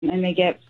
and they get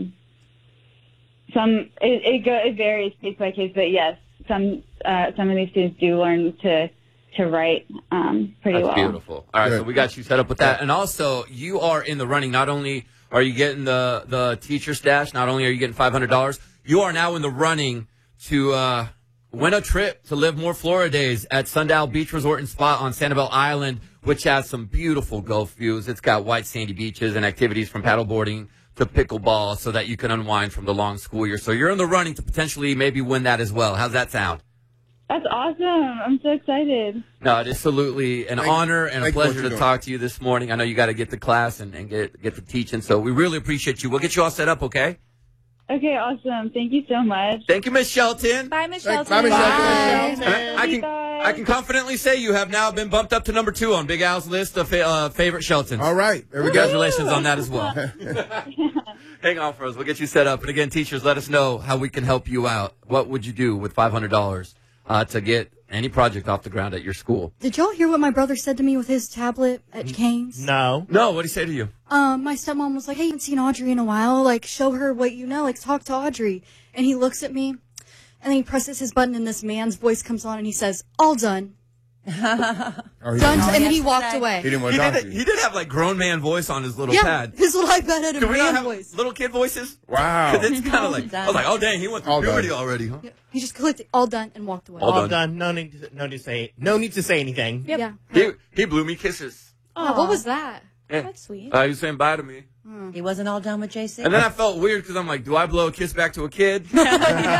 it varies case by case, but yes, some of these students do learn to write pretty well. That's beautiful. All right, so we got you set up with that. And also, you are in the running. Not only are you getting the teacher stash, not only are you getting $500, you are now in the running to win a trip to Live More Florida Days at Sundial Beach Resort and Spa on Sanibel Island, which has some beautiful Gulf views. It's got white sandy beaches and activities from paddleboarding to pickleball so that you can unwind from the long school year. So you're in the running to potentially maybe win that as well. How's that sound? That's awesome. I'm so excited. No, it is absolutely an honor and a pleasure to talk to you this morning. I know you got to get to class and get to teaching, so we really appreciate you. We'll get you all set up, okay? Okay, awesome. Thank you so much. Thank you, Miss Shelton. Bye, Miss Shelton. Bye, Miss Shelton. I can confidently say you have now been bumped up to number 2 on Big Al's list of favorite Sheltons. All right. There we go. Congratulations on that as well. Hang on for us. We'll get you set up. And again, teachers, let us know how we can help you out. What would you do with $500 to get any project off the ground at your school? Did y'all hear what my brother said to me with his tablet at Canes? No. No, what'd he say to you? My stepmom was like, hey, I haven't seen Audrey in a while. Like, show her what you know. Like, talk to Audrey. And he looks at me, and then he presses his button, and this man's voice comes on, and he says, all done. Done, and then he walked away. He didn't want to talk to you. He did have, like, grown man voice on his little yeah, pad. his little iPad had a Do we not man have voice. little kid voices? Wow. Because it's kind of like, I was like, oh, dang, he went through puberty already, huh? Yeah. He just clicked all done and walked away. All done. No need to say anything. Yep. Yeah. He blew me kisses. Oh, what was that? Yeah. That's sweet. He was saying bye to me. He wasn't all done with JC? And then I felt weird because I'm like, do I blow a kiss back to a kid? Like,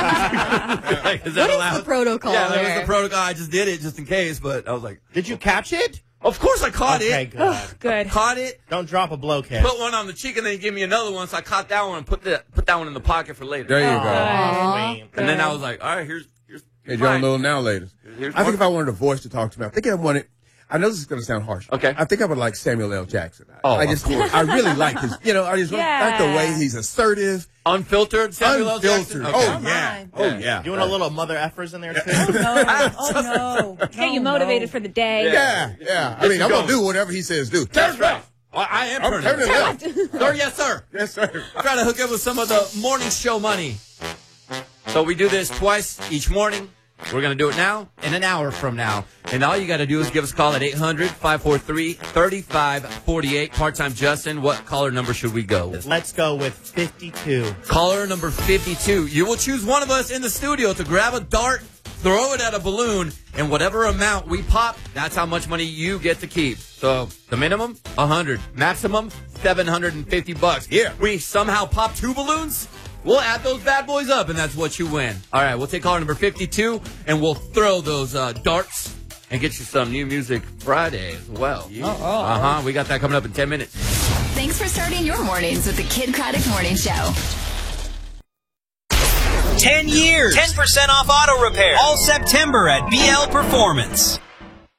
is that allowed? What is the protocol? Yeah, that was the protocol. I just did it just in case, but I was like, Did you catch it? of course I caught Okay, it. good. Good. Caught it, Don't drop a blow kiss. put one on the cheek, and then he gave me another one, so I caught that one and put that one in the pocket for later. There you go. Sweet. And then I was like, all right, here's Hey, John Little now ladies. Here's I think if I wanted a voice to talk to me, I know this is going to sound harsh. Okay. I think I would like Samuel L. Jackson. Oh, I really like his, I just like the way he's assertive. Unfiltered Samuel L. Jackson? Unfiltered. Okay. Oh, yeah. Oh, yeah. Doing a little mother effers in there, too? Oh, no. Get you motivated for the day. Yeah. I mean, I'm going to do whatever he says do. That's right. Well, I am I'm turning left. Sir, yes, sir. Yes, sir. I'm trying to hook up with some of the morning show money. So we do this twice each morning. We're going to do it now in an hour from now. And all you got to do is give us a call at 800-543-3548. Part-time Justin, what caller number should we go with? Let's go with 52. Caller number 52. You will choose one of us in the studio to grab a dart, throw it at a balloon, and whatever amount we pop, that's how much money you get to keep. So the minimum, 100. Maximum, $750. Yeah. We somehow pop 2 balloons? We'll add those bad boys up, and that's what you win. All right, we'll take caller number 52, and we'll throw those darts and get you some new music Friday as well. Yeah. We got that coming up in 10 minutes. Thanks for starting your mornings with the Kid Craddock Morning Show. 10 years. 10% off auto repair. All September at BL Performance.